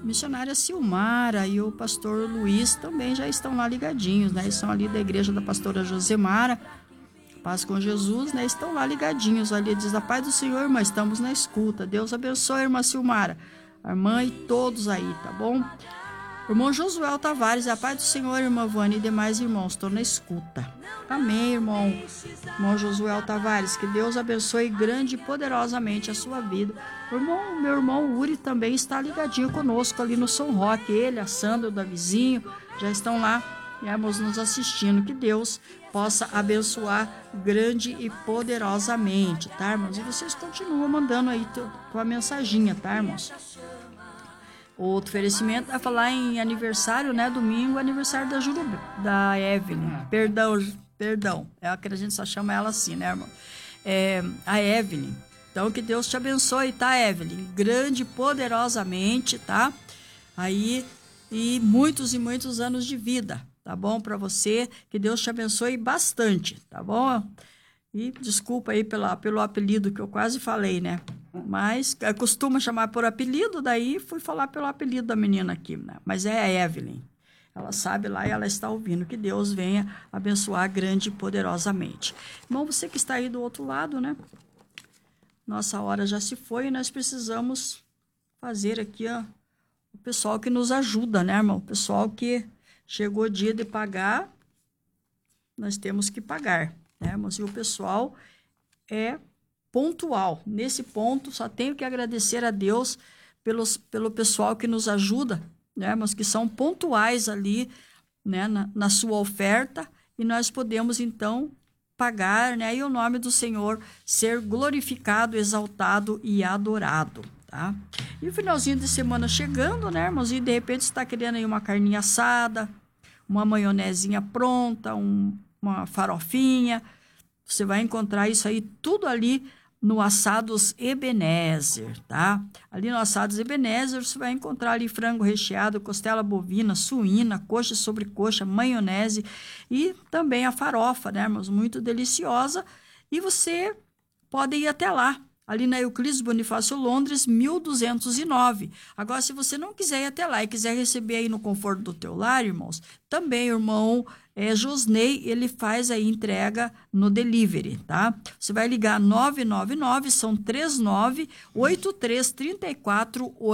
missionária Silmara e o pastor Luiz também já estão lá ligadinhos, né? Eles são ali da igreja da pastora Josemara, Paz com Jesus, né? Estão lá ligadinhos ali, diz a paz do Senhor, irmã, estamos na escuta. Deus abençoe, irmã Silmara, a irmã e todos aí, tá bom? Irmão Josué Tavares, a paz do Senhor, irmã Vânia e demais irmãos, estou na escuta. Amém, irmão Josué Tavares, que Deus abençoe grande e poderosamente a sua vida. Meu irmão Uri também está ligadinho conosco ali no São Roque, ele, a Sandra, o Davizinho, já estão lá, irmãos, nos assistindo. Que Deus possa abençoar grande e poderosamente, tá, irmãos? E vocês continuam mandando aí tua mensaginha, tá, irmãos? Outro oferecimento é falar em aniversário, né? Domingo, aniversário da Juruba, da Evelyn. Perdão. É que a gente só chama ela assim, né, irmão? A Evelyn. Então, que Deus te abençoe, tá, Evelyn? Grande, poderosamente, tá? Aí, e muitos anos de vida, tá bom? Para você, que Deus te abençoe bastante, tá bom? E desculpa aí pelo apelido que eu quase falei, né? Mas costuma chamar por apelido, daí fui falar pelo apelido da menina aqui, né? Mas é a Evelyn. Ela sabe lá e ela está ouvindo. Que Deus venha abençoar grande e poderosamente. Irmão, você que está aí do outro lado, né? Nossa hora já se foi e nós precisamos fazer aqui, ó, o pessoal que nos ajuda, né, irmão? O pessoal que chegou o dia de pagar, nós temos que pagar, né, irmãos? E o pessoal é pontual. Nesse ponto, só tenho que agradecer a Deus pelo pessoal que nos ajuda, né, mas que são pontuais ali, né, na sua oferta, e nós podemos, então, pagar, né, e o nome do Senhor ser glorificado, exaltado e adorado, tá? E o finalzinho de semana chegando, né, irmãos, e de repente você está querendo aí uma carninha assada, uma maionezinha pronta, uma farofinha, você vai encontrar isso aí tudo ali no Assados Ebenezer, tá? Ali no Assados Ebenezer você vai encontrar ali frango recheado, costela bovina, suína, coxa sobre coxa, maionese e também a farofa, né, irmãos? Muito deliciosa. E você pode ir até lá, ali na Euclides Bonifácio Londres, 1209. Agora, se você não quiser ir até lá e quiser receber aí no conforto do teu lar, irmãos, também, irmão Josney, ele faz a entrega no delivery, tá? Você vai ligar 999, são 39 83 34